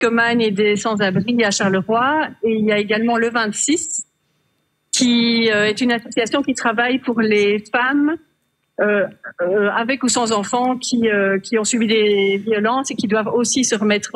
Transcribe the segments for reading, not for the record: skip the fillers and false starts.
toxicomanes et des sans-abri à Charleroi. Et il y a également le 26, qui est une association qui travaille pour les femmes avec ou sans enfants qui ont subi des violences et qui doivent aussi se remettre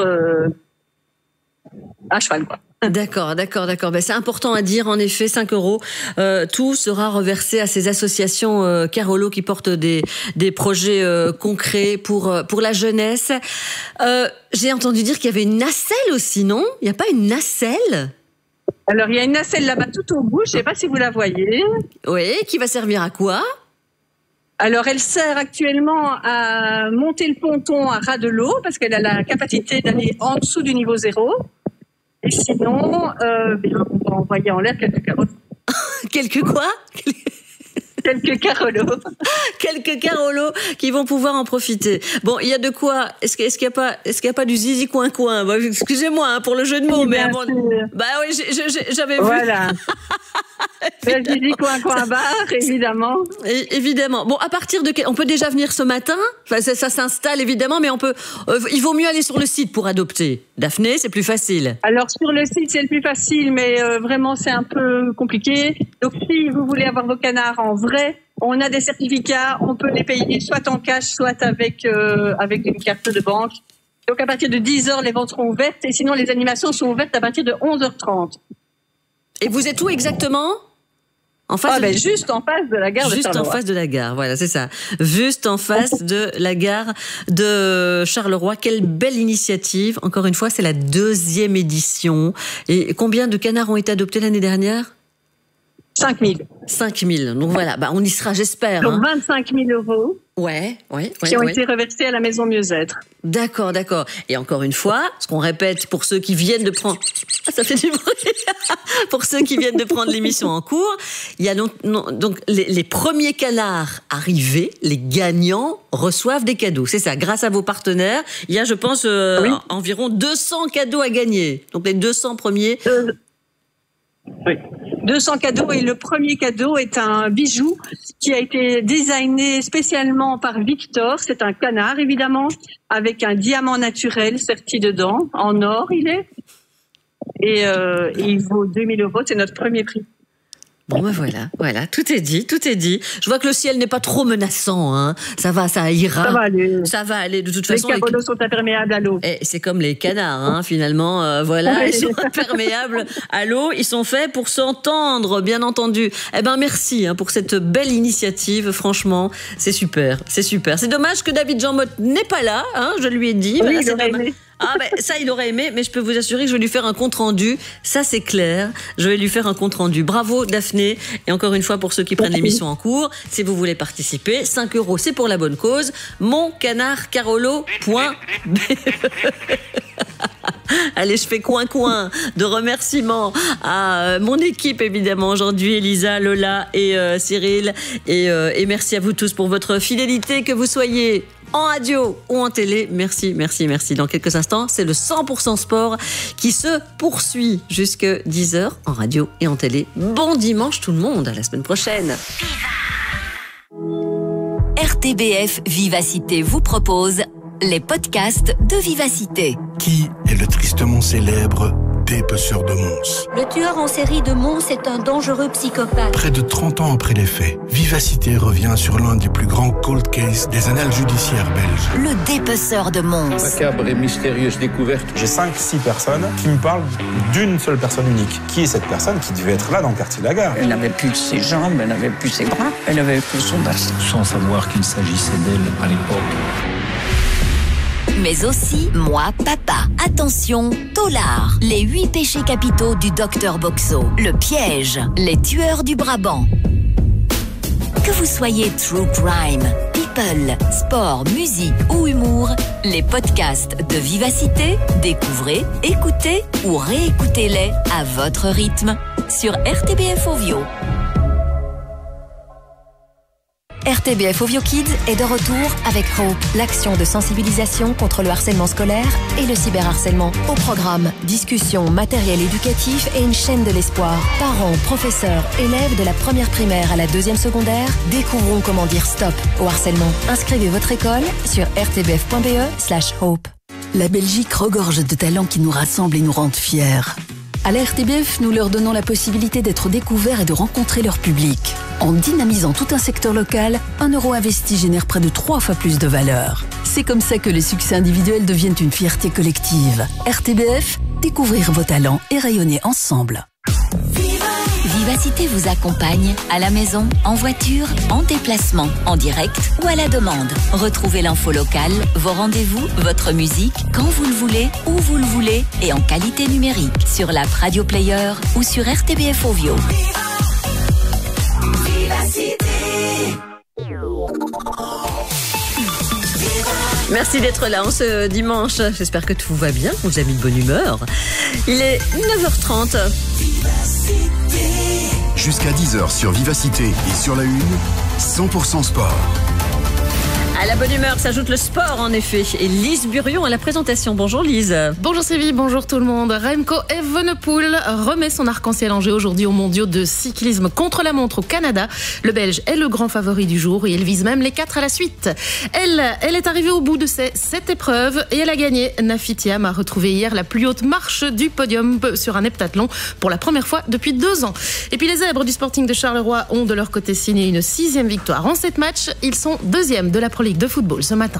à cheval, quoi. D'accord. Ben, c'est important à dire, en effet, 5 €. Tout sera reversé à ces associations Carolo qui portent des projets concrets pour la jeunesse. J'ai entendu dire qu'il y avait une nacelle aussi, non? Il n'y a pas une nacelle? Alors, il y a une nacelle là-bas tout au bout, je ne sais pas si vous la voyez. Oui, qui va servir à quoi? Alors, elle sert actuellement à monter le ponton à ras de l'eau parce qu'elle a la capacité d'aller en dessous du niveau 0. Et sinon, on va envoyer en l'air quelques carolos. Quelques quoi? Quelques carolos. Quelques carolos qui vont pouvoir en profiter. Bon, il y a de quoi. Est-ce qu'il y a pas du zizi coin coin? Bon, excusez-moi pour le jeu de mots, oui, mais bon, bah oui, j'avais vu. Voilà. Le zizi coin coin bar, évidemment. Évidemment. Bon, à partir de on peut déjà venir ce matin. Enfin, ça s'installe évidemment, mais on peut. Il vaut mieux aller sur le site pour adopter. Daphné, c'est plus facile. Alors sur le site, c'est le plus facile, mais vraiment c'est un peu compliqué. Donc si vous voulez avoir vos canards en vrai, on a des certificats, on peut les payer soit en cash, soit avec une carte de banque. Donc à partir de 10h, les ventes seront ouvertes, et sinon les animations sont ouvertes à partir de 11h30. Et vous êtes où exactement? En face juste en face de la gare de Charleroi. Juste en face de la gare, voilà, c'est ça. Juste en face de la gare de Charleroi. Quelle belle initiative. Encore une fois, c'est la 2e édition. Et combien de canards ont été adoptés l'année dernière? 5 000. 5 000. Donc voilà, on y sera, j'espère. Donc 25 000 €. Ouais. Qui ont été reversés à la maison Mieux-être. D'accord. Et encore une fois, ce qu'on répète pour ceux qui viennent de prendre... Ah, ça fait du bruit. Pour ceux qui viennent de prendre l'émission en cours, il y a donc les premiers canards arrivés, les gagnants, reçoivent des cadeaux. C'est ça, grâce à vos partenaires. Il y a, je pense, environ 200 cadeaux à gagner. Donc les 200 premiers... Oui. 200 cadeaux, et le premier cadeau est un bijou qui a été designé spécialement par Victor. C'est un canard, évidemment, avec un diamant naturel serti dedans, en or il est. Et il vaut 2 000 €, c'est notre premier prix. Bon, ben voilà, tout est dit. Je vois que le ciel n'est pas trop menaçant, hein. Ça va, ça ira. Ça va aller, de toute façon. Les carolos sont imperméables à l'eau. Et c'est comme les canards, hein, finalement, voilà, ils sont imperméables à l'eau, ils sont faits pour s'entendre, bien entendu. Eh ben, merci, pour cette belle initiative, franchement, c'est super. C'est dommage que David Jean Motte n'est pas là, hein, je lui ai dit. Oui, il aurait aimé. Ah ben ça il aurait aimé, mais je peux vous assurer que je vais lui faire un compte rendu, ça c'est clair, je vais lui faire un compte rendu. Bravo Daphné, et encore une fois pour ceux qui prennent l'émission en cours, si vous voulez participer, 5 € c'est pour la bonne cause, moncanardcarolo.be. Allez, je fais coin de remerciements à mon équipe évidemment aujourd'hui, Elisa, Lola et Cyril, et merci à vous tous pour votre fidélité, que vous soyez en radio ou en télé. Merci. Dans quelques instants, c'est le 100% sport qui se poursuit jusque 10h en radio et en télé. Bon dimanche tout le monde, à la semaine prochaine. RTBF Vivacité vous propose les podcasts de Vivacité. Qui est le tristement célèbre dépeceur de Mons? Le tueur en série de Mons est un dangereux psychopathe. Près de 30 ans après les faits, Vivacité revient sur l'un des plus grands cold cases des annales judiciaires belges. Le dépeceur de Mons. Macabre et mystérieuse découverte. J'ai 5-6 personnes qui me parlent d'une seule personne unique. Qui est cette personne qui devait être là dans le quartier de la gare? Elle n'avait plus ses jambes, elle n'avait plus ses bras, elle avait plus son bassin. Sans savoir qu'il s'agissait d'elle à l'époque. Mais aussi Moi Papa. Attention, Tolard. Les 8 péchés capitaux du docteur Boxo. Le piège. Les tueurs du Brabant. Que vous soyez true crime, people, sport, musique ou humour, les podcasts de Vivacité, découvrez, écoutez ou réécoutez-les à votre rythme sur RTBF Ovio. RTBF Ovio Kids est de retour avec Hope, l'action de sensibilisation contre le harcèlement scolaire et le cyberharcèlement. Au programme, discussion, matériel éducatif et une chaîne de l'espoir. Parents, professeurs, élèves de la première primaire à la 2e secondaire, découvrons comment dire stop au harcèlement. Inscrivez votre école sur rtbf.be/hope. La Belgique regorge de talents qui nous rassemblent et nous rendent fiers. À la RTBF, nous leur donnons la possibilité d'être découverts et de rencontrer leur public. En dynamisant tout un secteur local, 1 euro investi génère près de 3 fois plus de valeur. C'est comme ça que les succès individuels deviennent une fierté collective. RTBF, découvrir vos talents et rayonner ensemble. Vivacité vous accompagne à la maison, en voiture, en déplacement, en direct ou à la demande. Retrouvez l'info locale, vos rendez-vous, votre musique, quand vous le voulez, où vous le voulez et en qualité numérique sur l'app Radio Player ou sur RTBF Ovio. Merci d'être là en ce dimanche. J'espère que tout va bien, vous avez de bonne humeur. Il est 9h30. Jusqu'à 10h sur Vivacité et sur la Une, 100% sport. À la bonne humeur s'ajoute le sport en effet. Et Lise Burion à la présentation. Bonjour Lise. Bonjour Sylvie, bonjour tout le monde. Remco Evenepoel remet son arc-en-ciel en jeu aujourd'hui aux mondiaux de cyclisme contre la montre au Canada. Le Belge est le grand favori du jour et il vise même les 4 à la suite. Elle est arrivée au bout de ses 7 épreuves et elle a gagné. Nafi Thiam a retrouvé hier la plus haute marche du podium sur un heptathlon pour la première fois depuis 2 ans. Et puis les zèbres du Sporting de Charleroi ont de leur côté signé une 6e victoire en 7 matchs. Ils sont 2e de la Pro League de football ce matin.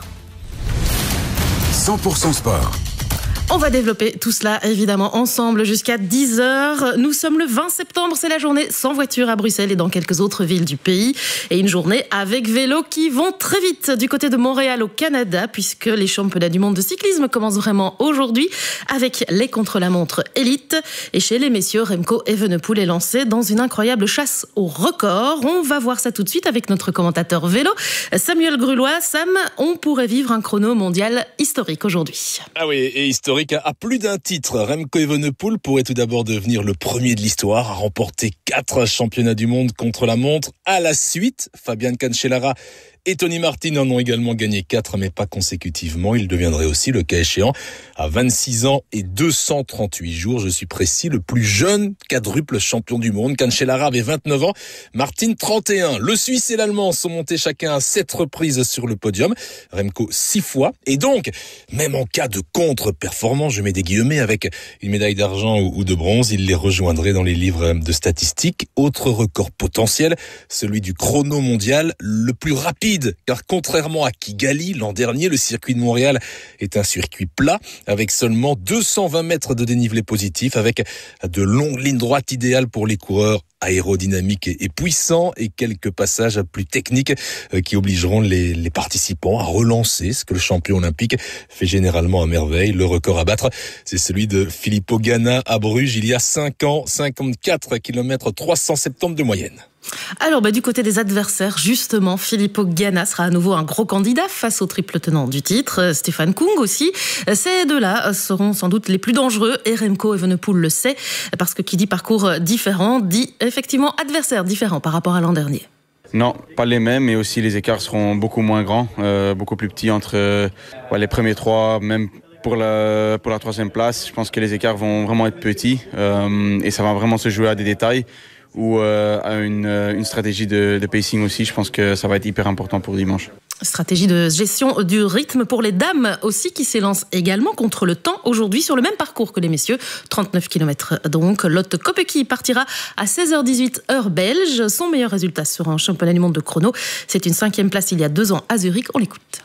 100% sport. On va développer tout cela évidemment ensemble jusqu'à 10h. Nous sommes le 20 septembre, c'est la journée sans voiture à Bruxelles et dans quelques autres villes du pays. Et une journée avec vélos qui vont très vite du côté de Montréal au Canada puisque les championnats du monde de cyclisme commencent vraiment aujourd'hui avec les contre-la-montre élites. Et chez les messieurs, Remco Evenepoel est lancé dans une incroyable chasse au record. On va voir ça tout de suite avec notre commentateur vélo, Samuel Grulois. Sam, on pourrait vivre un chrono mondial historique aujourd'hui. Ah oui, et historique à plus d'un titre. Remco Evenepoel pourrait tout d'abord devenir le premier de l'histoire à remporter 4 championnats du monde contre la montre à la suite. Fabian Cancellara et Tony Martin en ont également gagné 4, mais pas consécutivement. Il deviendrait aussi, le cas échéant, à 26 ans et 238 jours, je suis précis, le plus jeune quadruple champion du monde. Cancellara avait 29 ans, Martin 31. Le Suisse et l'Allemand sont montés chacun à 7 reprises sur le podium. Remco 6 fois. Et donc, même en cas de contre-performance, je mets des guillemets, avec une médaille d'argent ou de bronze, il les rejoindrait dans les livres de statistiques. Autre record potentiel, celui du chrono mondial le plus rapide. Car contrairement à Kigali l'an dernier, le circuit de Montréal est un circuit plat avec seulement 220 mètres de dénivelé positif, avec de longues lignes droites idéales pour les coureurs aérodynamiques et puissants et quelques passages plus techniques qui obligeront les participants à relancer ce que le champion olympique fait généralement à merveille. Le record à battre, c'est celui de Filippo Ganna à Bruges il y a 5 ans, 54 km 370 de moyenne. Alors, du côté des adversaires, justement, Filippo Ganna sera à nouveau un gros candidat face au triple tenant du titre. Stefan Kung aussi. Ces deux-là seront sans doute les plus dangereux et Remco Evenepoel le sait parce que qui dit parcours différent dit effectivement adversaires différents par rapport à l'an dernier. Non, pas les mêmes, mais aussi les écarts seront beaucoup moins grands, beaucoup plus petits entre les premiers 3, même pour la 3e place. Je pense que les écarts vont vraiment être petits et ça va vraiment se jouer à des détails ou à une stratégie de pacing aussi. Je pense que ça va être hyper important pour dimanche. Stratégie de gestion du rythme pour les dames aussi qui s'élancent également contre le temps aujourd'hui sur le même parcours que les messieurs. 39 km donc. Lotte Kopecky partira à 16h18 heure belge. Son meilleur résultat sur un championnat du monde de chrono. C'est une 5e place il y a 2 ans à Zurich. On l'écoute.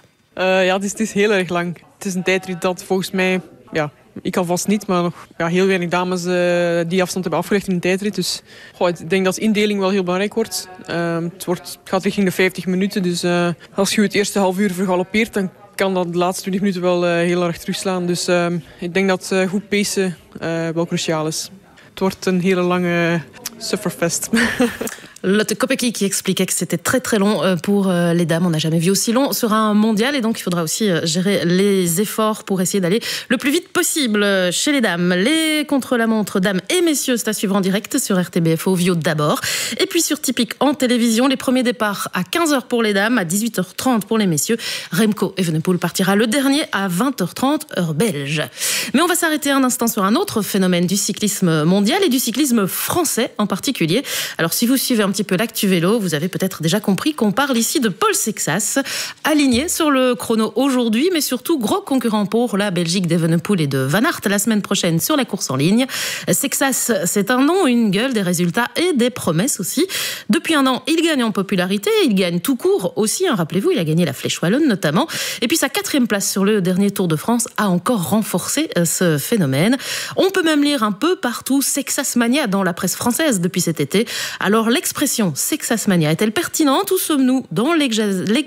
Het is heel erg lang. Het is een tijdrit dat volgens mij... Ik alvast niet, maar nog heel weinig dames die afstand hebben afgelegd in een tijdrit. Dus ik denk dat de indeling wel heel belangrijk wordt. Het gaat richting de 50 minuten. Dus als je het eerste half uur vergalopeert, dan kan dat de laatste 20 minuten wel heel erg terugslaan. Dus ik denk dat goed pacen wel cruciaal is. Het wordt een hele lange sufferfest. Lotte Kopecky qui expliquait que c'était très très long pour les dames. On n'a jamais vu aussi long sur un mondial et donc il faudra aussi gérer les efforts pour essayer d'aller le plus vite possible chez les dames. Les contre-la-montre dames et messieurs, c'est à suivre en direct sur RTBF Ovio d'abord. Et puis sur Typique en télévision, les premiers départs à 15h pour les dames, à 18h30 pour les messieurs. Remco Evenepoel partira le dernier à 20h30 heure belge. Mais on va s'arrêter un instant sur un autre phénomène du cyclisme mondial et du cyclisme français en particulier. Alors si vous suivez un un petit peu l'actu vélo, vous avez peut-être déjà compris qu'on parle ici de Paul Sexas, aligné sur le chrono aujourd'hui, mais surtout gros concurrent pour la Belgique d'Evenepoel et de Van Aert la semaine prochaine sur la course en ligne. Sexas, c'est un nom, une gueule, des résultats et des promesses aussi. Depuis un an, il gagne en popularité, il gagne tout court aussi, rappelez-vous, il a gagné la Flèche Wallonne notamment. Et puis sa 4e place sur le dernier Tour de France a encore renforcé ce phénomène. On peut même lire un peu partout Sexasmania dans la presse française depuis cet été. Alors l'expression Sexasmania est-elle pertinente ou sommes-nous dans l'exagération ?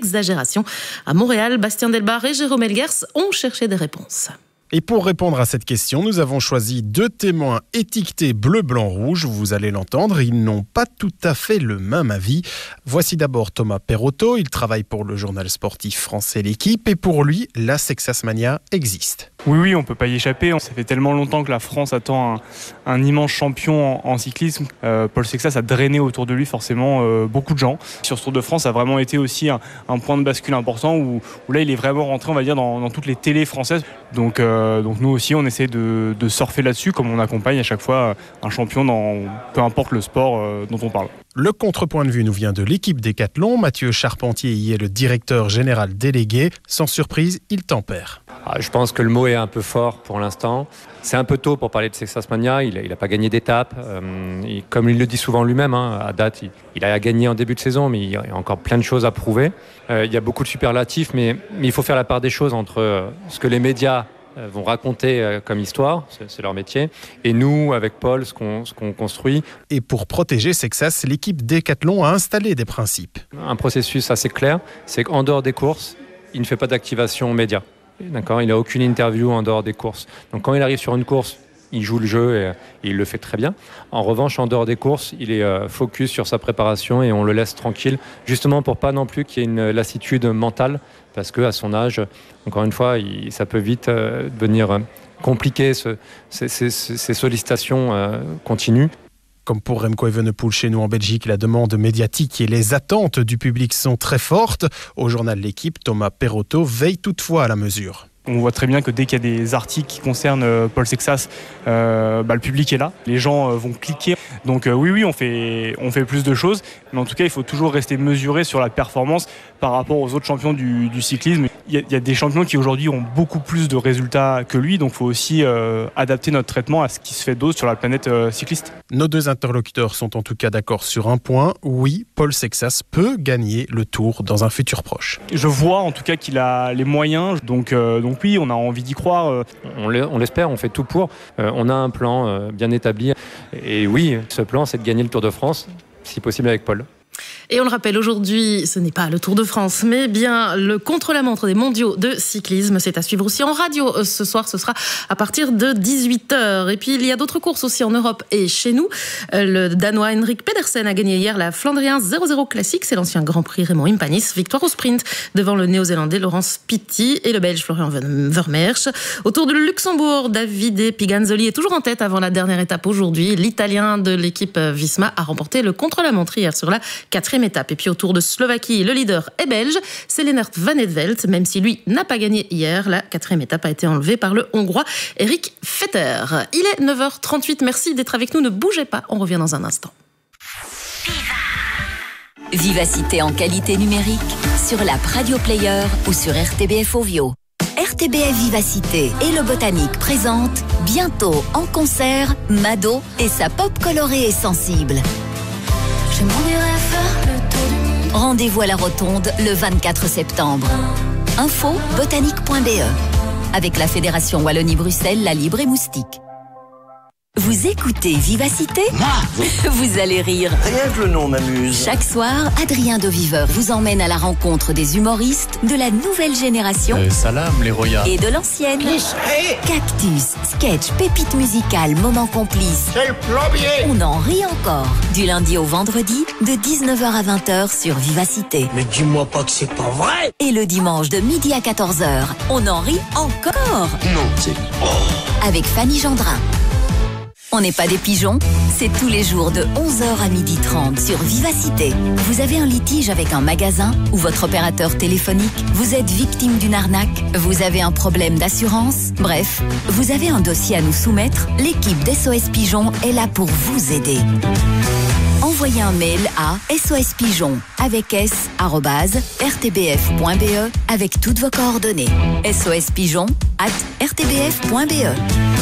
À Montréal, Bastien Delbar et Jérôme Elgers ont cherché des réponses. Et pour répondre à cette question, nous avons choisi 2 témoins étiquetés bleu, blanc, rouge. Vous allez l'entendre, ils n'ont pas tout à fait le même avis. Voici d'abord Thomas Perrotto, il travaille pour le journal sportif français L'Équipe et pour lui, la Sexasmania existe. Oui, on ne peut pas y échapper. Ça fait tellement longtemps que la France attend un immense champion en cyclisme. Paul Sexas a drainé autour de lui forcément beaucoup de gens. Sur ce Tour de France, ça a vraiment été aussi un point de bascule important où là, il est vraiment rentré, on va dire, dans toutes les télés françaises. Donc nous aussi, on essaie de surfer là-dessus, comme on accompagne à chaque fois un champion dans peu importe le sport dont on parle. Le contrepoint de vue nous vient de l'équipe Décathlon. Mathieu Charpentier y est le directeur général délégué. Sans surprise, il tempère. Je pense que le mot est un peu fort pour l'instant. C'est un peu tôt pour parler de Sexasmania. Il n'a pas gagné d'étape. Comme il le dit souvent lui-même, à date, il a gagné en début de saison, mais il y a encore plein de choses à prouver. Il y a beaucoup de superlatifs, mais il faut faire la part des choses entre ce que les médias vont raconter comme histoire, c'est leur métier, et nous, avec Paul, ce qu'on construit. Et pour protéger Sexas, l'équipe Décathlon a installé des principes. Un processus assez clair, c'est qu'en dehors des courses, il ne fait pas d'activation média. D'accord, il n'a aucune interview en dehors des courses. Donc quand il arrive sur une course, il joue le jeu et il le fait très bien. En revanche, en dehors des courses, il est focus sur sa préparation et on le laisse tranquille, justement pour pas non plus qu'il y ait une lassitude mentale, parce qu'à son âge, encore une fois, ça peut vite devenir compliqué, ces sollicitations continues. Comme pour Remco Evenepoel chez nous en Belgique, la demande médiatique et les attentes du public sont très fortes. Au journal L'Équipe, Thomas Perrotto veille toutefois à la mesure. On voit très bien que dès qu'il y a des articles qui concernent Paul Sexas, le public est là, les gens vont cliquer. Donc oui, on fait plus de choses, mais en tout cas, il faut toujours rester mesuré sur la performance par rapport aux autres champions du cyclisme. Il y a des champions qui aujourd'hui ont beaucoup plus de résultats que lui, donc il faut aussi adapter notre traitement à ce qui se fait d'autre sur la planète cycliste. Nos 2 interlocuteurs sont en tout cas d'accord sur un point. Oui, Paul Sexas peut gagner le Tour dans un futur proche. Je vois en tout cas qu'il a les moyens, donc oui, on a envie d'y croire. On l'espère, on fait tout pour. On a un plan bien établi. Et oui, ce plan, c'est de gagner le Tour de France, si possible avec Paul. Et on le rappelle, aujourd'hui, ce n'est pas le Tour de France, mais bien le contre-la-montre des mondiaux de cyclisme. C'est à suivre aussi en radio ce soir. Ce sera à partir de 18h. Et puis, il y a d'autres courses aussi en Europe et chez nous. Le Danois Henrik Pedersen a gagné hier la Flandrien 0-0 classique. C'est l'ancien Grand Prix Raymond Impanis. Victoire au sprint devant le Néo-Zélandais Laurens Pitty et le Belge Florian Vermeersch. Autour de Luxembourg, Davide Piganzoli est toujours en tête avant la dernière étape aujourd'hui. L'Italien de l'équipe Visma a remporté le contre-la-montre hier sur la 4e étape. Et puis au Tour de Slovaquie, le leader est belge, c'est Lennart Van Etvelt. Même si lui n'a pas gagné hier, la 4e étape a été enlevée par le Hongrois Erik Fetter. Il est 9h38, merci d'être avec nous, ne bougez pas, on revient dans un instant. Vivacité en qualité numérique sur l'app Radio Player ou sur RTBF Ovio. RTBF Vivacité et le Botanique présentent bientôt en concert Mado et sa pop colorée et sensible. Je m'en irai faire le tour du monde. Rendez-vous à la Rotonde le 24 septembre. Info botanique.be avec la Fédération Wallonie-Bruxelles, La Libre et Moustique. Vous écoutez Vivacité ? Vous allez rire. Rien que le nom m'amuse. Chaque soir, Adrien Deviveur vous emmène à la rencontre des humoristes de la nouvelle génération Salam les royas. et de l'ancienne. Cactus, sketch, pépites musicales, moments complices. C'est le plombier. On en rit encore. Du lundi au vendredi, de 19h à 20h sur Vivacité. Mais dis-moi pas que c'est pas vrai. Et le dimanche de midi à 14h, on en rit encore. Non, c'est... Avec Fanny Gendrin. On n'est pas des pigeons, c'est tous les jours de 11h à 12h30 sur Vivacité. Vous avez un litige avec un magasin ou votre opérateur téléphonique, vous êtes victime d'une arnaque, vous avez un problème d'assurance, bref, vous avez un dossier à nous soumettre, l'équipe d'SOS Pigeons est là pour vous aider. Envoyez un mail à sospigeon avec s@rtbf.be avec toutes vos coordonnées. sospigeon@rtbf.be.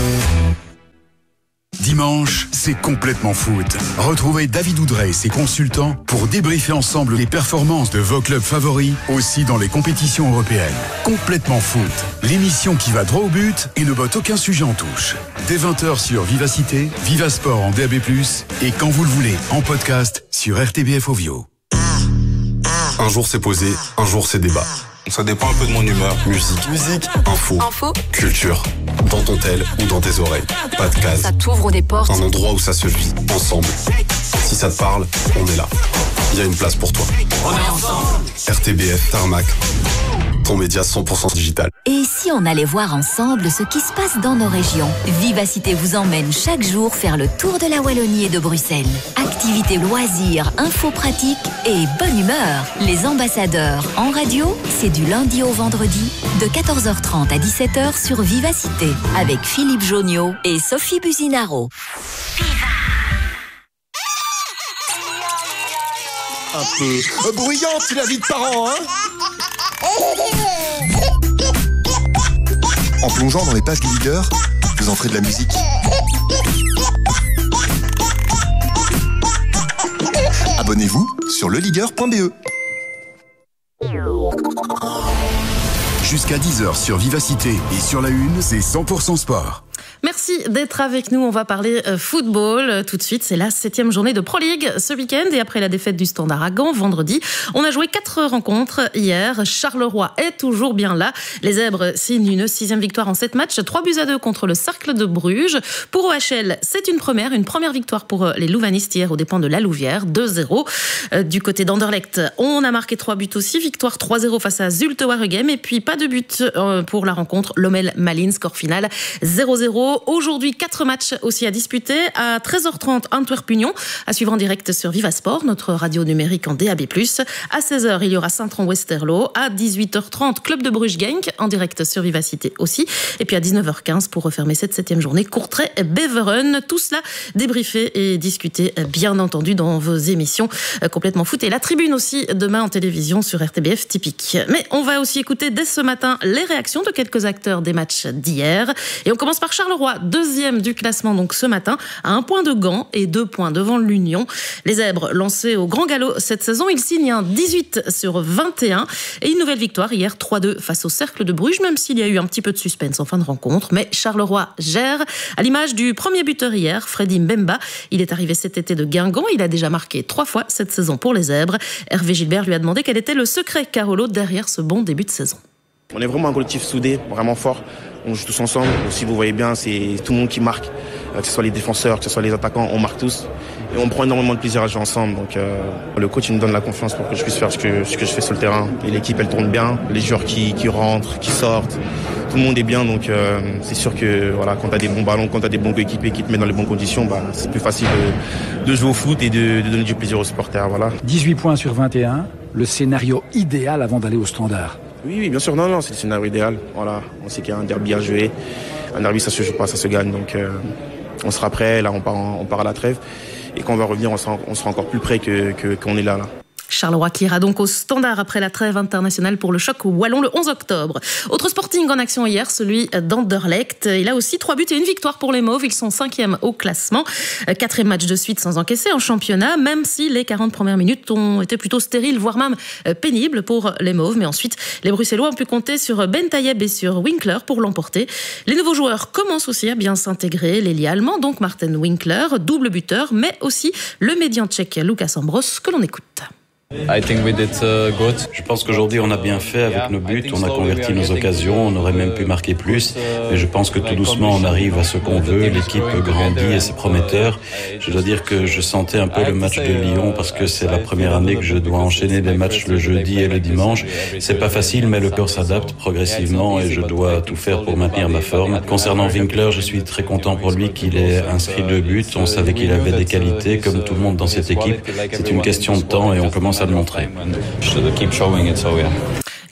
Dimanche, c'est complètement foot. Retrouvez David Oudrey et ses consultants pour débriefer ensemble les performances de vos clubs favoris, aussi dans les compétitions européennes. Complètement foot, l'émission qui va droit au but et ne botte aucun sujet en touche. Dès 20h sur Vivacité, Vivasport en DAB+, et quand vous le voulez, en podcast sur RTBF Ovio. Un jour c'est posé, un jour c'est débat. Ça dépend un peu de mon humeur. Musique, info, culture. Dans ton tel ou dans tes oreilles. Pas de case. Ça t'ouvre des portes. Un endroit où ça se vit, ensemble. Si ça te parle, on est là. Il y a une place pour toi. On est ensemble. RTBF Tarmac. Ton média 100% digital. Et si on allait voir ensemble ce qui se passe dans nos régions? Vivacité vous emmène chaque jour faire le tour de la Wallonie et de Bruxelles. Activités, loisirs, infos pratiques et bonne humeur. Les ambassadeurs en radio, c'est du lundi au vendredi de 14h30 à 17h sur Vivacité avec Philippe Joniot et Sophie Buzinaro. Un peu bruyante, la vie de parents, hein? En plongeant dans les pages du leader, vous entrez de la musique. Abonnez-vous sur leleagueur.be. Jusqu'à 10h sur Vivacité et sur la Une, c'est 100% sport. Merci d'être avec nous. On va parler football. Tout de suite, c'est la 7e journée de Pro League ce week-end. Et après la défaite du Standard à Gand vendredi, on a joué 4 rencontres hier. Charleroi est toujours bien là. Les Zèbres signent une 6e victoire en 7 matchs. 3-2 contre le Cercle de Bruges. Pour OHL, c'est une première victoire pour les Louvanistes hier aux dépens de la Louvière. 2-0. Du côté d'Anderlecht, on a marqué 3 buts aussi. Victoire 3-0 face à Zulte Waregem. Et puis pas de but pour la rencontre Lommel-Malines. Score final 0-0. Aujourd'hui, 4 matchs aussi à disputer. À 13h30, Antwerp-Union, à suivre en direct sur Vivasport, notre radio numérique en DAB+. À 16h, il y aura Saint-Tron-Westerlo. À 18h30, Club de Bruges-Genk, en direct sur Vivacité aussi. Et puis à 19h15, pour refermer cette 7e journée, Courtrai-Beveren. Tout cela débriefé et discuté, bien entendu, dans vos émissions complètement foot. Et la tribune aussi, demain en télévision sur RTBF Typique. Mais on va aussi écouter dès ce matin les réactions de quelques acteurs des matchs d'hier. Et on commence par Charleroi, 2e du classement donc ce matin, à 1 point de Gand et 2 points devant l'Union. Les Zèbres, lancés au grand galop cette saison, ils signent un 18/21 et une nouvelle victoire hier 3-2 face au Cercle de Bruges, même s'il y a eu un petit peu de suspense en fin de rencontre. Mais Charleroi gère, à l'image du premier buteur hier, Freddy Mbemba. Il est arrivé cet été de Guingamp, il a déjà marqué 3 fois cette saison pour les Zèbres. Hervé Gilbert lui a demandé quel était le secret Carolo derrière ce bon début de saison. On est vraiment un collectif soudé, vraiment fort. On joue tous ensemble. Si vous voyez bien, c'est tout le monde qui marque. Que ce soit les défenseurs, que ce soit les attaquants, on marque tous. Et on prend énormément de plaisir à jouer ensemble. Donc le coach il me donne la confiance pour que je puisse faire ce que je fais sur le terrain. Et l'équipe, elle tourne bien. Les joueurs qui rentrent, qui sortent. Tout le monde est bien. Donc c'est sûr que voilà, quand tu as des bons ballons, quand tu as des bons coéquipiers qui te mettent dans les bonnes conditions, c'est plus facile de jouer au foot et de donner du plaisir aux supporters. Voilà. 18 points sur 21, le scénario idéal avant d'aller au Standard. Oui, bien sûr, non, c'est le scénario idéal. Voilà, on sait qu'il y a un derby à jouer. Un derby, ça se joue pas, ça se gagne. Donc, on sera prêt. Là, on part à la trêve. Et quand on va revenir, on sera encore plus prêt qu'on est là. Charleroi qui ira donc au Standard après la trêve internationale pour le choc wallon le 11 octobre. Autre Sporting en action hier, celui d'Anderlecht. Il a aussi 3 buts et une victoire pour les Mauves. Ils sont 5e au classement. 4e match de suite sans encaisser en championnat, même si les 40 premières minutes ont été plutôt stériles, voire même pénibles pour les Mauves. Mais ensuite, les Bruxellois ont pu compter sur Ben Taïeb et sur Winkler pour l'emporter. Les nouveaux joueurs commencent aussi à bien s'intégrer. L'ailier allemand, donc Martin Winkler, double buteur, mais aussi le médian tchèque Lucas Ambros, que l'on écoute. Je pense qu'aujourd'hui on a bien fait avec nos buts, on a converti nos occasions, on aurait même pu marquer plus. Mais je pense que tout doucement on arrive à ce qu'on veut, l'équipe grandit et c'est prometteur. Je dois dire que je sentais un peu le match de Lyon parce que c'est la première année que je dois enchaîner des matchs le jeudi et le dimanche. C'est pas facile mais le corps s'adapte progressivement et je dois tout faire pour maintenir ma forme. Concernant Winkler, je suis très content pour lui qu'il ait inscrit 2 buts. On savait qu'il avait des qualités comme tout le monde dans cette équipe. C'est une question de temps et on commence à le montrer.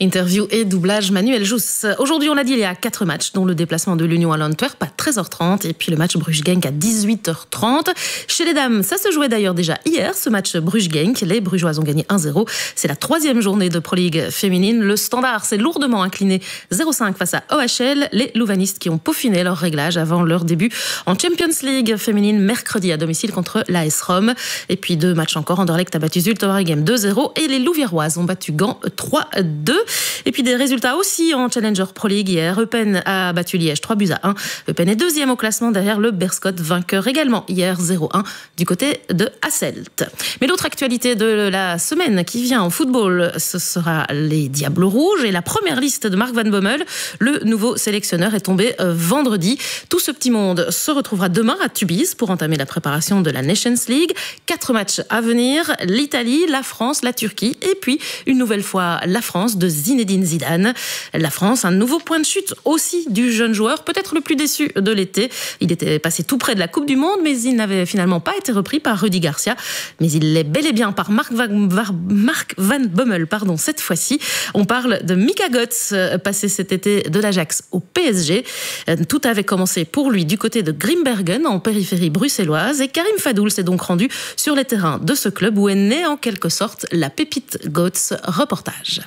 Interview et doublage Manuel Jousse. Aujourd'hui, on l'a dit, il y a 4 matchs, dont le déplacement de l'Union à l'Antwerp à 13h30 et puis le match Bruges-Genk à 18h30. Chez les dames, ça se jouait d'ailleurs déjà hier, ce match Bruges-Genk. Les Brugeoises ont gagné 1-0. C'est la 3e journée de Pro League féminine. Le Standard s'est lourdement incliné 0-5 face à OHL. Les Louvanistes qui ont peaufiné leur réglage avant leur début en Champions League féminine mercredi à domicile contre l'AS Rome. Et puis 2 matchs encore. Anderlecht a battu Zulte Waregem 2-0 et les Louviéroises ont battu Gand 3-2. Et puis des résultats aussi en Challenger Pro League hier. Eupen a battu Liège 3-1. Eupen est 2e au classement derrière le Berscott, vainqueur également hier 0-1 du côté de Hasselt. Mais l'autre actualité de la semaine qui vient en football, ce sera les Diables Rouges et la première liste de Mark Van Bommel. Le nouveau sélectionneur est tombé vendredi. Tout ce petit monde se retrouvera demain à Tubize pour entamer la préparation de la Nations League. 4 matchs à venir, l'Italie, la France, la Turquie et puis une nouvelle fois la France de Zinedine Zidane. La France, un nouveau point de chute aussi du jeune joueur, peut-être le plus déçu de l'été. Il était passé tout près de la Coupe du Monde, mais il n'avait finalement pas été repris par Rudy Garcia. Mais il l'est bel et bien par Mark Van Bommel, cette fois-ci. On parle de Mika Götze, passé cet été de l'Ajax au PSG. Tout avait commencé pour lui du côté de Grimbergen, en périphérie bruxelloise. Et Karim Fadoul s'est donc rendu sur les terrains de ce club où est née en quelque sorte la pépite Götze. Reportage.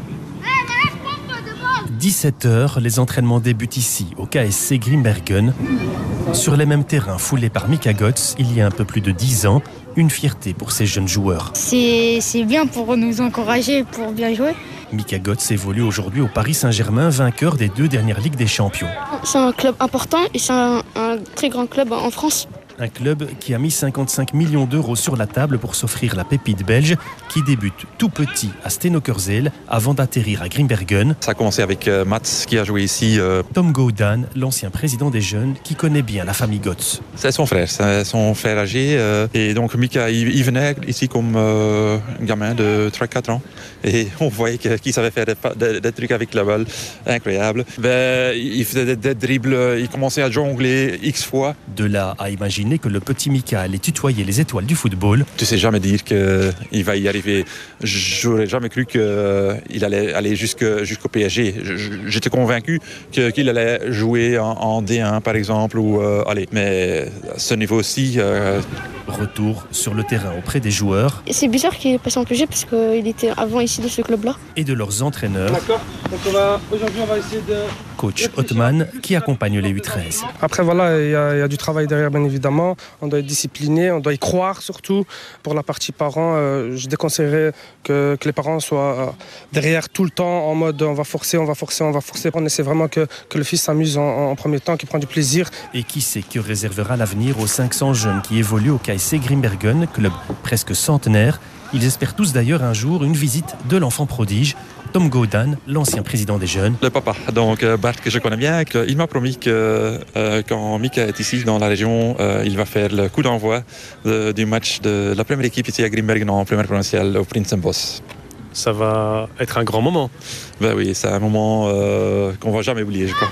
17h, les entraînements débutent ici, au KSC Grimbergen. Sur les mêmes terrains foulés par Mika Götze, il y a un peu plus de 10 ans, une fierté pour ces jeunes joueurs. C'est bien pour nous encourager, pour bien jouer. Mika Götze évolue aujourd'hui au Paris Saint-Germain, vainqueur des 2 dernières Ligues des Champions. C'est un club important et c'est un très grand club en France. Un club qui a mis 55 millions d'euros sur la table pour s'offrir la pépite belge qui débute tout petit à Stenokerzeel avant d'atterrir à Grimbergen. Ça a commencé avec Mats qui a joué ici. Tom Gaudan, l'ancien président des jeunes qui connaît bien la famille Götze. C'est son frère âgé. Et donc Mika, il venait ici comme un gamin de 3-4 ans. Et on voyait qu'il savait faire des trucs avec la balle incroyables. Il faisait des dribbles, il commençait à jongler X fois. De là à imaginer que le petit Mika allait tutoyer les étoiles du football. Tu sais jamais dire qu'il va y arriver. J'aurais jamais cru qu'il allait aller jusqu'au PSG. J'étais convaincu qu'il allait jouer en D1 par exemple. Mais à ce niveau-ci... Retour sur le terrain auprès des joueurs. C'est bizarre qu'il est passé en PSG parce qu'il était avant ici de ce club-là. Et de leurs entraîneurs. D'accord. Donc aujourd'hui on va essayer de... Coach Ottman qui accompagne les U13. Après voilà, il y a du travail derrière bien évidemment. On doit être discipliné, on doit y croire surtout. Pour la partie parents, je déconseillerais que les parents soient derrière tout le temps en mode on va forcer. On essaie vraiment que le fils s'amuse en premier temps, qu'il prend du plaisir. Et qui sait que réservera l'avenir aux 500 jeunes qui évoluent au KSC Grimbergen, club presque centenaire. Ils espèrent tous d'ailleurs un jour une visite de l'enfant prodige. Tom Gaudan, l'ancien président des jeunes. Le papa, donc Bart que je connais bien, il m'a promis que quand Mika est ici dans la région, il va faire le coup d'envoi du match de la première équipe ici à Grimbergen en première provinciale au Prinsenbos. Ça va être un grand moment. Oui, c'est un moment qu'on ne va jamais oublier, je crois.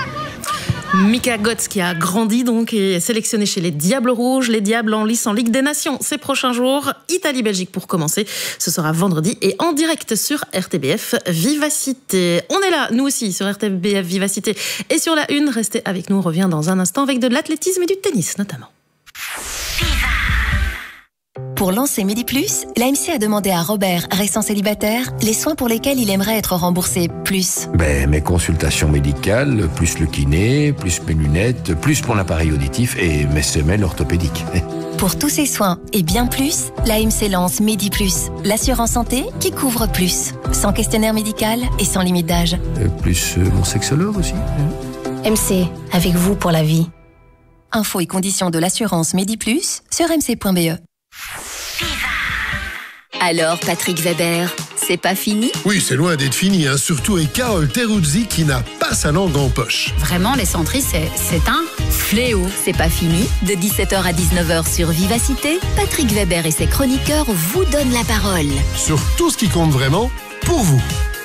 Mika Götze qui a grandi donc et est sélectionné chez les Diables Rouges, les Diables en lice en Ligue des Nations ces prochains jours. Italie-Belgique pour commencer, ce sera vendredi et en direct sur RTBF Vivacité. On est là, nous aussi, sur RTBF Vivacité et sur la Une. Restez avec nous, on revient dans un instant avec de l'athlétisme et du tennis notamment. Pour lancer Midi Plus, l'AMC a demandé à Robert, restant célibataire, les soins pour lesquels il aimerait être remboursé plus. Mes consultations médicales, plus le kiné, plus mes lunettes, plus mon appareil auditif et mes semelles orthopédiques. Pour tous ces soins et bien plus, l'AMC lance Midi Plus, l'assurance santé qui couvre plus. Sans questionnaire médical et sans limite d'âge. Plus mon sexologue aussi. MC, avec vous pour la vie. Infos et conditions de l'assurance Midi Plus sur mc.be. Alors, Patrick Weber, c'est pas fini ? Oui, c'est loin d'être fini, surtout avec Carole Teruzzi qui n'a pas sa langue en poche. Vraiment, les centristes, c'est un fléau. C'est pas fini. De 17h à 19h sur Vivacité, Patrick Weber et ses chroniqueurs vous donnent la parole. Sur tout ce qui compte vraiment, pour vous.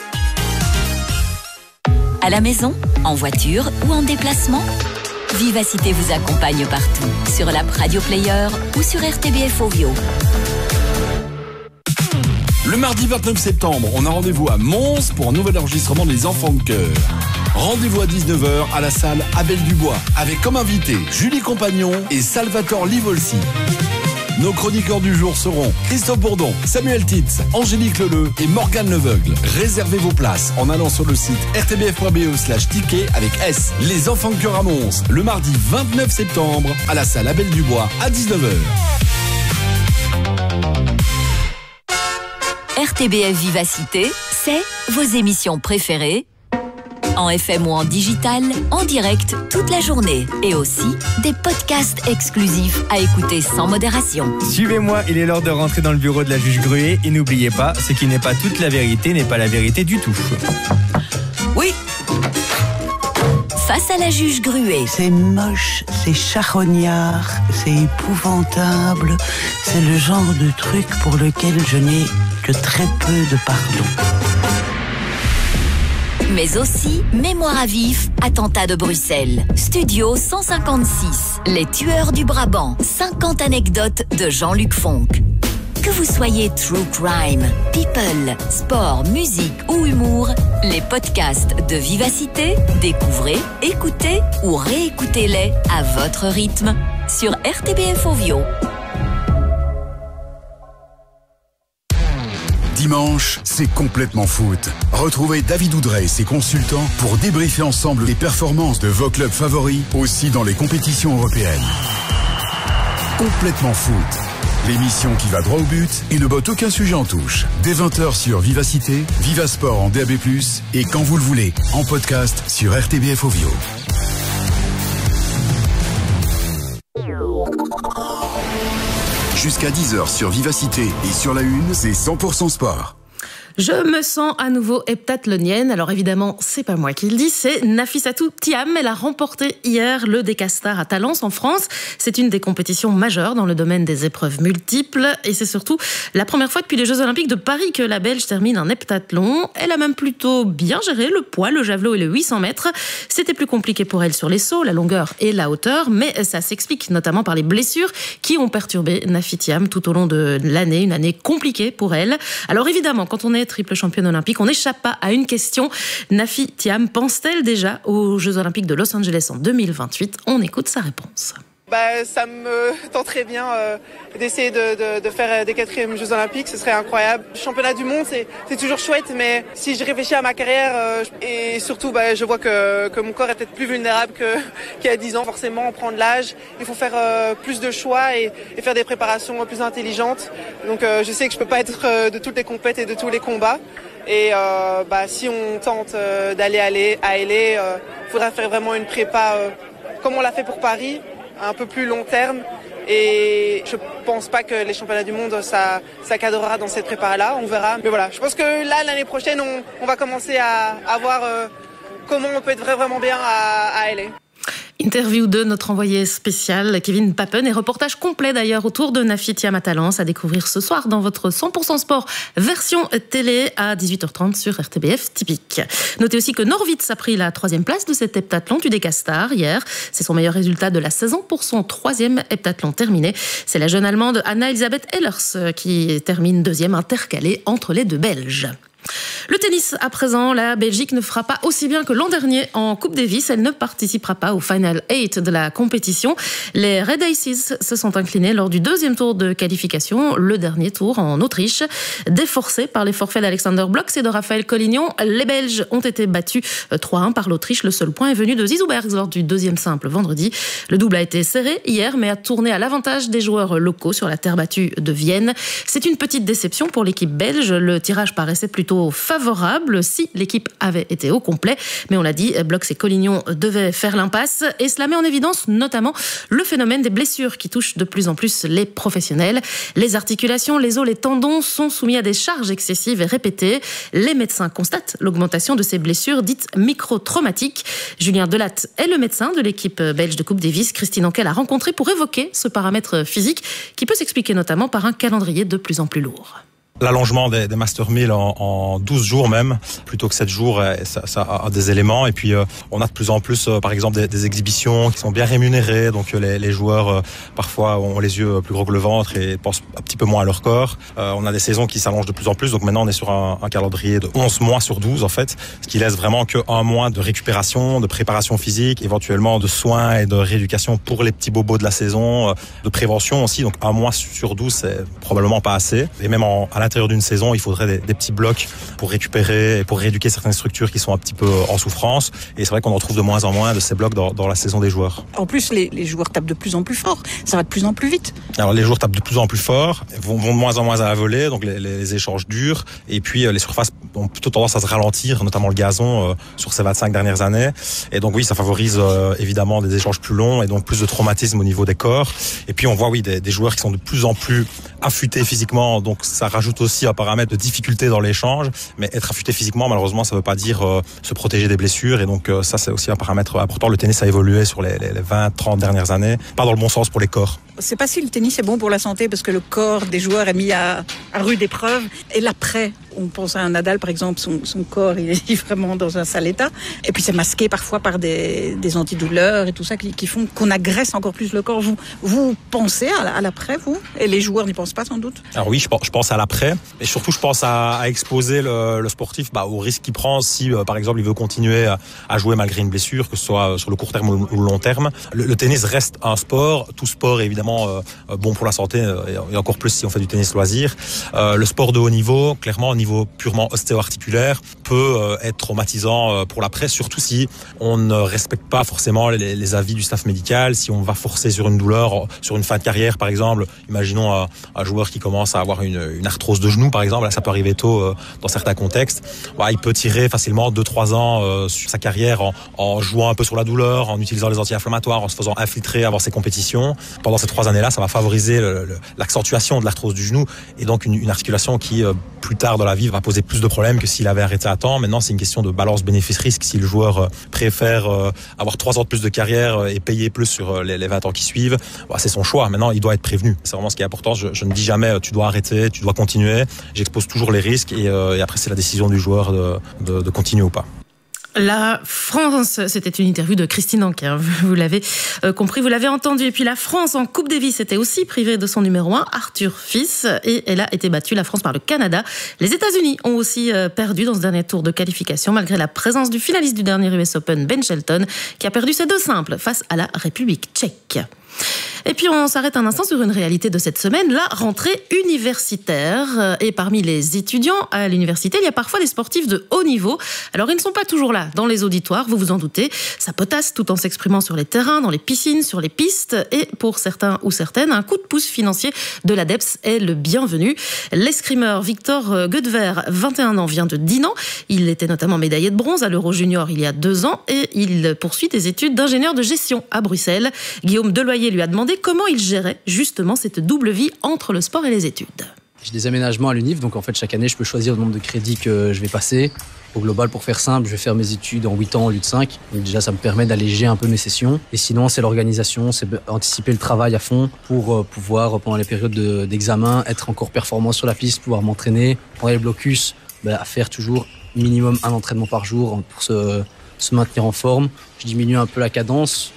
À la maison, en voiture ou en déplacement, Vivacité vous accompagne partout. Sur l'app Radio Player ou sur RTBF Ovio. Le mardi 29 septembre, on a rendez-vous à Mons pour un nouvel enregistrement des Enfants de Chœur. Rendez-vous à 19h à la salle Abel Dubois, avec comme invité Julie Compagnon et Salvatore Livolsi. Nos chroniqueurs du jour seront Christophe Bourdon, Samuel Titz, Angélique Leleu et Morgane Leveugle. Réservez vos places en allant sur le site rtbf.be/ticket avec S. Les Enfants de Chœur à Mons, le mardi 29 septembre à la salle Abel Dubois à 19h. RTBF Vivacité, c'est vos émissions préférées en FM ou en digital, en direct toute la journée. Et aussi des podcasts exclusifs à écouter sans modération. Suivez-moi, il est l'heure de rentrer dans le bureau de la juge Gruet. Et n'oubliez pas, ce qui n'est pas toute la vérité n'est pas la vérité du tout. Oui. Face à la juge Gruet. C'est moche, c'est charognard, c'est épouvantable. C'est le genre de truc pour lequel je n'ai que très peu de pardon. Mais aussi Mémoire à vif, attentat de Bruxelles. Studio 156, Les tueurs du Brabant. 50 anecdotes de Jean-Luc Fonck. Que vous soyez true crime, people, sport, musique ou humour, les podcasts de Vivacité, découvrez, écoutez ou réécoutez-les à votre rythme sur RTBF Ovio. Dimanche, c'est complètement foot. Retrouvez David Oudret et ses consultants pour débriefer ensemble les performances de vos clubs favoris, aussi dans les compétitions européennes. Complètement foot. L'émission qui va droit au but et ne botte aucun sujet en touche. Dès 20h sur Vivacité, Vivasport en DAB+, et quand vous le voulez, en podcast sur RTBF Ovio. Jusqu'à 10h sur Vivacité et sur la Une, c'est 100% sport. Je me sens à nouveau heptathlonienne. Alors évidemment, c'est pas moi qui le dis, c'est Nafissatou Thiam. Elle a remporté hier le Decastar à Talence en France. C'est une des compétitions majeures dans le domaine des épreuves multiples. Et c'est surtout la première fois depuis les Jeux Olympiques de Paris que la Belge termine un heptathlon. Elle a même plutôt bien géré le poids, le javelot et le 800 mètres. C'était plus compliqué pour elle sur les sauts, la longueur et la hauteur. Mais ça s'explique notamment par les blessures qui ont perturbé Nafi Thiam tout au long de l'année. Une année compliquée pour elle. Alors évidemment, quand on est triple championne olympique, on n'échappe pas à une question. Nafi Thiam pense-t-elle déjà aux Jeux Olympiques de Los Angeles en 2028 ? On écoute sa réponse. Ça me tenterait bien d'essayer de faire des 4e Jeux Olympiques, ce serait incroyable. Le championnat du monde, c'est toujours chouette, mais si je réfléchis à ma carrière et surtout je vois que mon corps est peut-être plus vulnérable qu'il y a 10 ans. Forcément, on prend de l'âge, il faut faire plus de choix et faire des préparations plus intelligentes. Donc je sais que je peux pas être de toutes les compètes et de tous les combats. Et si on tente d'aller à LA, il faudra faire vraiment une prépa comme on l'a fait pour Paris, un peu plus long terme, et je pense pas que les championnats du monde ça cadrera dans cette prépa-là, on verra. Mais voilà, je pense que là, l'année prochaine, on va commencer à voir comment on peut être vraiment bien à LA. Interview de notre envoyé spécial Kevin Papen et reportage complet d'ailleurs autour de Nafi Thiam à Talence à découvrir ce soir dans votre 100% sport version télé à 18h30 sur RTBF Typique. Notez aussi que Norwitz a pris la 3e place de cet heptathlon du Decastar hier. C'est son meilleur résultat de la saison pour son 3e heptathlon terminé. C'est la jeune Allemande Anna-Elisabeth Ehlers qui termine 2e intercalée entre les deux Belges. Le tennis, à présent, la Belgique ne fera pas aussi bien que l'an dernier en Coupe Davis. Elle ne participera pas au Final 8 de la compétition. Les Red Aces se sont inclinés lors du 2e tour de qualification, le dernier tour en Autriche. Déforcés par les forfaits d'Alexander Blocks et de Raphaël Collignon, les Belges ont été battus 3-1 par l'Autriche. Le seul point est venu de Zizou Bergs lors du 2e simple vendredi. Le double a été serré hier, mais a tourné à l'avantage des joueurs locaux sur la terre battue de Vienne. C'est une petite déception pour l'équipe belge. Le tirage paraissait plutôt favorable si l'équipe avait été au complet. Mais on l'a dit, Blocks et Collignon devaient faire l'impasse. Et cela met en évidence notamment le phénomène des blessures qui touchent de plus en plus les professionnels. Les articulations, les os, les tendons sont soumis à des charges excessives et répétées. Les médecins constatent l'augmentation de ces blessures dites micro-traumatiques. Julien Delatte est le médecin de l'équipe belge de Coupe Davis. Christine Anquel a rencontré pour évoquer ce paramètre physique qui peut s'expliquer notamment par un calendrier de plus en plus lourd. L'allongement des Master 1000 en 12 jours même, plutôt que 7 jours, ça a des éléments. Et puis on a de plus en plus, par exemple, des exhibitions qui sont bien rémunérées. Donc les joueurs, parfois, ont les yeux plus gros que le ventre et pensent un petit peu moins à leur corps. On a des saisons qui s'allongent de plus en plus. Donc maintenant, on est sur un calendrier de 11 mois sur 12, en fait. Ce qui laisse vraiment qu'un mois de récupération, de préparation physique, éventuellement de soins et de rééducation pour les petits bobos de la saison, de prévention aussi. Donc un mois sur 12, c'est probablement pas assez. Et même à l'intérieur d'une saison, il faudrait des petits blocs pour récupérer et pour rééduquer certaines structures qui sont un petit peu en souffrance. Et c'est vrai qu'on en trouve de moins en moins de ces blocs dans la saison des joueurs. En plus, les joueurs tapent de plus en plus fort. Ça va de plus en plus vite. Alors les joueurs tapent de plus en plus fort, vont de moins en moins à la volée, donc les échanges durent. Et puis les surfaces ont plutôt tendance à se ralentir, notamment le gazon sur ces 25 dernières années. Et donc oui, ça favorise évidemment des échanges plus longs et donc plus de traumatisme au niveau des corps. Et puis on voit des joueurs qui sont de plus en plus affûtés physiquement, donc ça rajoute aussi un paramètre de difficulté dans l'échange, mais être affûté physiquement, malheureusement, ça ne veut pas dire se protéger des blessures, et donc ça, c'est aussi un paramètre important. Le tennis a évolué sur les 20-30 dernières années, pas dans le bon sens pour les corps. C'est pas si le tennis est bon pour la santé, parce que le corps des joueurs est mis à rude épreuve, et l'après, on pense à un Nadal, par exemple, son corps il est vraiment dans un sale état, et puis c'est masqué parfois par des antidouleurs et tout ça qui font qu'on agresse encore plus le corps. Vous pensez à l'après, vous? Et les joueurs n'y pensent pas, sans doute? Alors oui, je pense à l'après, et surtout je pense à exposer le sportif au risque qu'il prend si par exemple il veut continuer à jouer malgré une blessure, que ce soit sur le court terme ou le long terme. Le tennis reste un sport, tout sport est évidemment bon pour la santé, et encore plus si on fait du tennis loisir. Le sport de haut niveau, clairement au niveau purement ostéo-articulaire, peut être traumatisant pour l'après, surtout si on ne respecte pas forcément les avis du staff médical, si on va forcer sur une douleur, sur une fin de carrière par exemple. Imaginons un joueur qui commence à avoir une arthrose de genou par exemple, là, ça peut arriver tôt dans certains contextes. Il peut tirer facilement 2-3 ans sur sa carrière en jouant un peu sur la douleur, en utilisant les anti-inflammatoires, en se faisant infiltrer avant ses compétitions. Pendant ces 3 années-là, ça va favoriser l'accentuation de l'arthrose du genou, et donc une articulation qui, plus tard dans la vie, va poser plus de problèmes que s'il avait arrêté à temps. Maintenant, c'est une question de balance bénéfice-risque. Si le joueur préfère avoir 3 ans de plus de carrière et payer plus sur les 20 ans qui suivent, c'est son choix. Maintenant, il doit être prévenu. C'est vraiment ce qui est important. Je ne dis jamais tu dois arrêter, tu dois continuer. J'expose toujours les risques, et après c'est la décision du joueur de continuer ou pas. La France, c'était une interview de Christine Anquet, vous l'avez compris, vous l'avez entendu. Et puis la France en Coupe Davis était aussi privée de son numéro 1, Arthur Fils, et elle a été battue, la France, par le Canada. Les États-Unis ont aussi perdu dans ce dernier tour de qualification, malgré la présence du finaliste du dernier US Open, Ben Shelton, qui a perdu ses 2 simples face à la République tchèque. Et puis on s'arrête un instant sur une réalité de cette semaine, la rentrée universitaire. Et parmi les étudiants à l'université, il y a parfois des sportifs de haut niveau. Alors ils ne sont pas toujours là dans les auditoires, vous vous en doutez. Ça potasse tout en s'exprimant sur les terrains, dans les piscines, sur les pistes. Et pour certains ou certaines, un coup de pouce financier de l'ADEPS est le bienvenu. L'escrimeur Victor Goedver, 21 ans, vient de Dinan. Il était notamment médaillé de bronze à l'Euro Junior il y a 2 ans, et il poursuit des études d'ingénieur de gestion à Bruxelles. Guillaume Deloyer lui a demandé comment il gérait justement cette double vie entre le sport et les études. J'ai des aménagements à l'UNIF, donc en fait chaque année je peux choisir le nombre de crédits que je vais passer. Au global, pour faire simple, je vais faire mes études en 8 ans au lieu de 5. Donc déjà ça me permet d'alléger un peu mes sessions. Et sinon c'est l'organisation, c'est anticiper le travail à fond pour pouvoir, pendant les périodes d'examen, être encore performant sur la piste, pouvoir m'entraîner. Pendant les blocus, à faire toujours minimum 1 entraînement par jour pour se maintenir en forme. Je diminue un peu la cadence,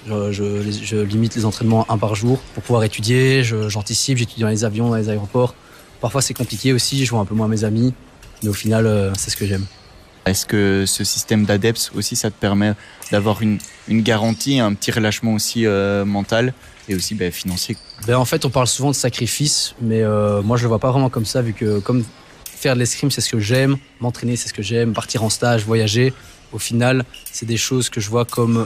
je limite les entraînements 1 par jour pour pouvoir étudier, j'anticipe, j'étudie dans les avions, dans les aéroports. Parfois c'est compliqué aussi, je vois un peu moins mes amis, mais au final c'est ce que j'aime. Est-ce que ce système d'ADEPS aussi, ça te permet d'avoir une garantie, un petit relâchement aussi mental et aussi financier? En fait on parle souvent de sacrifice, mais moi je le vois pas vraiment comme ça, vu que comme faire de l'escrime c'est ce que j'aime, m'entraîner c'est ce que j'aime, partir en stage, voyager. Au final, c'est des choses que je vois comme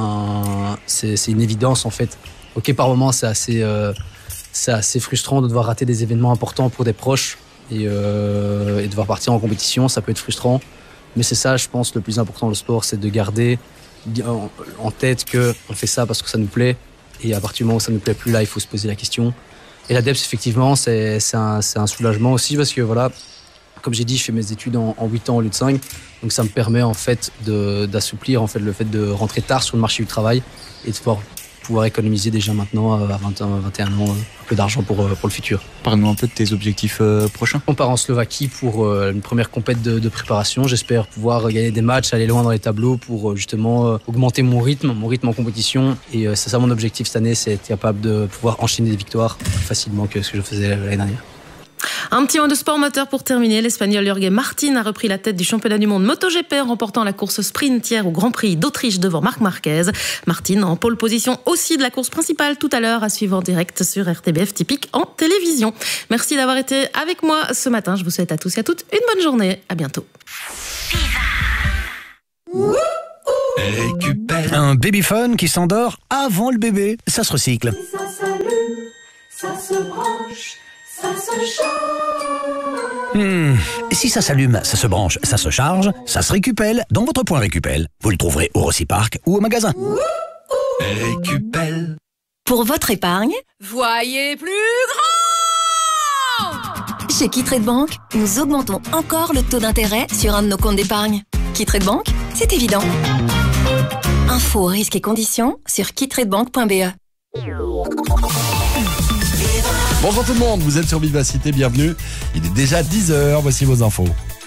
c'est une évidence en fait. Ok, par moments, c'est assez frustrant de devoir rater des événements importants pour des proches et devoir partir en compétition, ça peut être frustrant. Mais c'est ça, je pense, le plus important dans le sport, c'est de garder en tête qu'on fait ça parce que ça nous plaît. Et à partir du moment où ça ne nous plaît plus, là, il faut se poser la question. Et l'ADEPS, effectivement, c'est un soulagement aussi parce que voilà, comme j'ai dit, je fais mes études en 8 ans au lieu de 5. Donc ça me permet en fait d'assouplir en fait, le fait de rentrer tard sur le marché du travail et de pouvoir pouvoir économiser déjà maintenant à 20 ans, 21 ans un peu d'argent pour le futur. Parle-nous un peu de tes objectifs prochains. On part en Slovaquie pour une première compète de préparation. J'espère pouvoir gagner des matchs, aller loin dans les tableaux pour justement augmenter mon rythme en compétition. Et c'est ça mon objectif cette année, c'est être capable de pouvoir enchaîner des victoires plus facilement que ce que je faisais l'année dernière. Un petit mot de sport moteur pour terminer. L'Espagnol Jorge Martin a repris la tête du championnat du monde MotoGP en remportant la course sprint hier au Grand Prix d'Autriche devant Marc Marquez. Martin en pole position aussi de la course principale tout à l'heure à suivre en direct sur RTBF Typique en télévision. Merci d'avoir été avec moi ce matin. Je vous souhaite à tous et à toutes une bonne journée. À bientôt. Récupère. Un babyphone qui s'endort avant le bébé. Ça se recycle. Ça s'allume, ça se branche. Ça se charge. Si ça s'allume, ça se branche, ça se charge, ça se récupelle dans votre point Récupel. Vous le trouverez au Rossi-Park ou au magasin. Récupel. Pour votre épargne, voyez plus grand. Chez Kitrade Bank, nous augmentons encore le taux d'intérêt sur un de nos comptes d'épargne. Kitrade Bank, c'est évident. Infos, risques et conditions sur kitradebank.be. Bonjour tout le monde, vous êtes sur Vivacité, bienvenue. Il est déjà 10h, voici vos infos.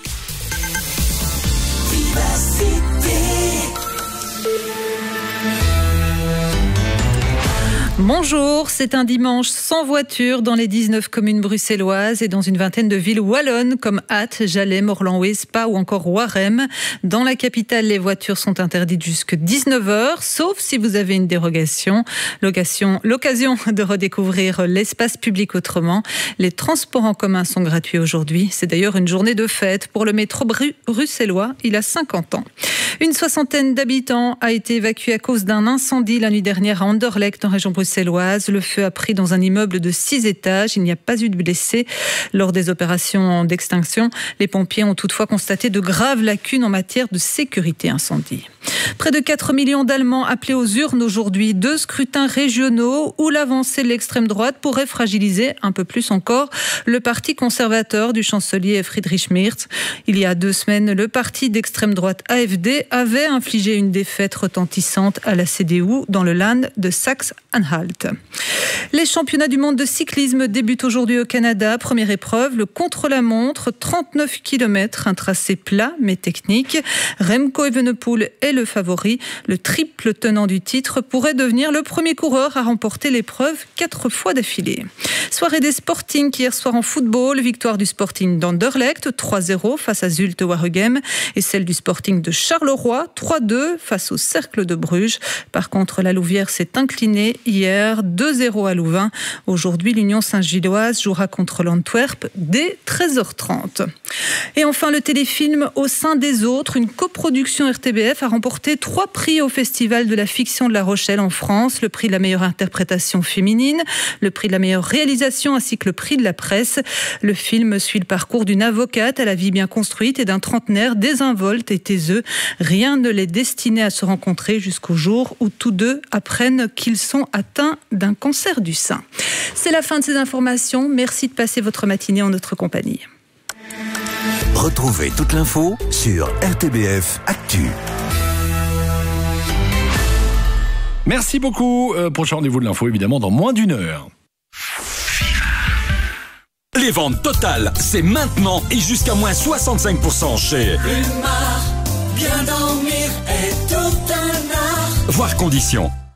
Bonjour, c'est un dimanche sans voiture dans les 19 communes bruxelloises et dans une vingtaine de villes wallonnes comme Ath, Jalais, Morlan-Oué, Spa ou encore Warem. Dans la capitale, les voitures sont interdites jusqu'à 19h, sauf si vous avez une dérogation. L'occasion de redécouvrir l'espace public autrement. Les transports en commun sont gratuits aujourd'hui. C'est d'ailleurs une journée de fête pour le métro bruxellois. Il a 50 ans. Une soixantaine d'habitants a été évacuée à cause d'un incendie la nuit dernière à Anderlecht, en région bruxelloise. Le feu a pris dans un immeuble de 6 étages. Il n'y a pas eu de blessés. Lors des opérations d'extinction, les pompiers ont toutefois constaté de graves lacunes en matière de sécurité incendie. Près de 4 millions d'Allemands appelés aux urnes aujourd'hui. 2 scrutins régionaux où l'avancée de l'extrême droite pourrait fragiliser un peu plus encore le parti conservateur du chancelier Friedrich Merz. Il y a 2 semaines, le parti d'extrême droite AfD avait infligé une défaite retentissante à la CDU dans le Land de Saxe-Anhalt. Les championnats du monde de cyclisme débutent aujourd'hui au Canada. Première épreuve, le contre-la-montre, 39 km, un tracé plat mais technique. Remco Evenepoel est le favori. Le triple tenant du titre pourrait devenir le premier coureur à remporter l'épreuve 4 fois d'affilée. Soirée des Sporting hier soir en football. Victoire du Sporting d'Anderlecht, 3-0 face à Zulte Waregem, et celle du Sporting de Charleroi, 3-2 face au Cercle de Bruges. Par contre, la Louvière s'est inclinée hier, 2-0 à Louvain. Aujourd'hui, l'Union Saint-Gilloise jouera contre l'Antwerp dès 13h30. Et enfin, le téléfilm Au sein des autres, une coproduction RTBF, a remporté 3 prix au Festival de la fiction de La Rochelle en France. Le prix de la meilleure interprétation féminine, le prix de la meilleure réalisation ainsi que le prix de la presse. Le film suit le parcours d'une avocate à la vie bien construite et d'un trentenaire désinvolte et taiseux. Rien ne les destinait à se rencontrer jusqu'au jour où tous deux apprennent qu'ils sont atteints d'un cancer du sein. C'est la fin de ces informations. Merci de passer votre matinée en notre compagnie. Retrouvez toute l'info sur RTBF Actu. Merci beaucoup. Prochain rendez-vous de l'info, évidemment, dans moins d'1 heure. Les ventes totales, c'est maintenant et jusqu'à moins 65% chez Rumar, bien dormir est tout un art. Voir conditions.